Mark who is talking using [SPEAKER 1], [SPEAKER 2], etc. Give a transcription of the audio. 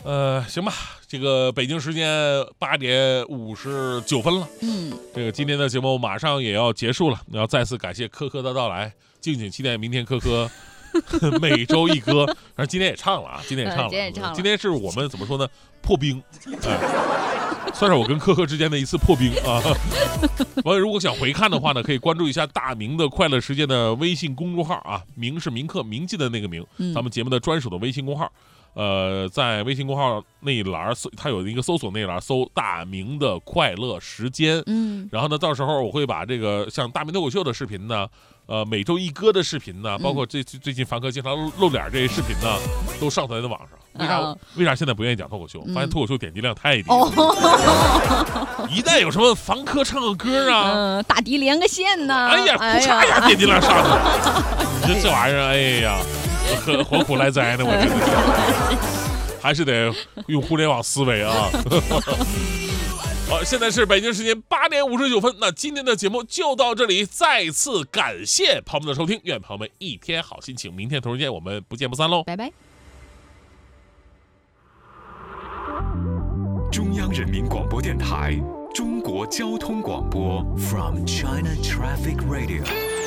[SPEAKER 1] 行吧，这个北京时间8:59了。这个今天的节目马上也要结束了，要再次感谢科科的到来，敬请期待明天科科每周一歌。但是今天也唱了啊，今天是我们怎么说呢？破冰，算是我跟科科之间的一次破冰啊。完了，如果想回看的话呢，可以关注一下大明的快乐时间的微信公众号啊，明是铭刻铭记的那个明，咱们节目的专属的微信公号。在微信公号那一栏，它有一个搜索那一栏，搜大明的快乐时间。然后呢，到时候我会把这个像大明脱口秀的视频呢，每周一歌的视频呢，包括最近凡哥经常露脸这些视频呢，都上传在网上。为啥现在不愿意讲脱口秀？发现脱口秀点击量太低了。一旦有什么凡哥唱个歌啊，
[SPEAKER 2] 大迪连个线呐，
[SPEAKER 1] 哎呀，噗嚓一下点击量上去了。你说这玩意儿，哎呀。何苦来哉呢？我真的还是得用互联网思维啊！好，现在是北京时间8:59。那今天的节目就到这里，再次感谢朋友们的收听，愿朋友们一天好心情。明天同时间我们不见不散喽，
[SPEAKER 2] 拜拜。
[SPEAKER 3] 中央人民广播电台中国交通广播 From China Traffic Radio。